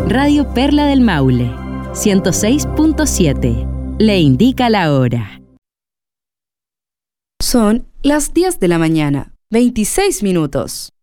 Radio Perla del Maule, 106.7. Le indica la hora. Son las 10 de la mañana, 26 minutos.